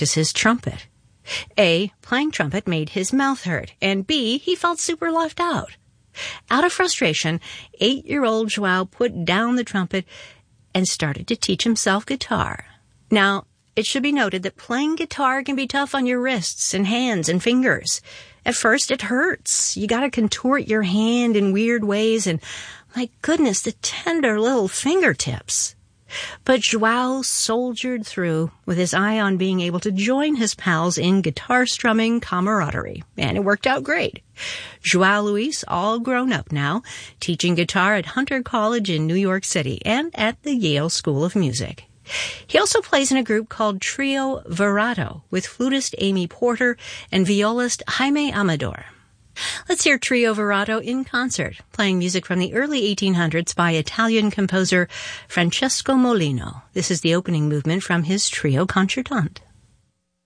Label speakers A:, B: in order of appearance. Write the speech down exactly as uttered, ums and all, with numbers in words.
A: practice his trumpet. A, playing trumpet made his mouth hurt, and B, he felt super left out. Out of frustration, eight-year-old João put down the trumpet and started to teach himself guitar. Now, it should be noted that playing guitar can be tough on your wrists and hands and fingers. At first, it hurts. You gotta contort your hand in weird ways, and my goodness, the tender little fingertips. But João soldiered through with his eye on being able to join his pals in guitar strumming camaraderie, and it worked out great. João Luis, all grown up now, teaching guitar at Hunter College in New York City and at the Yale School of Music. He also plays in a group called Trio Virato with flutist Amy Porter and violist Jaime Amador. Let's hear Trio Virato in concert, playing music from the early eighteen hundreds by Italian composer Francesco Molino. This is the opening movement from his Trio Concertante.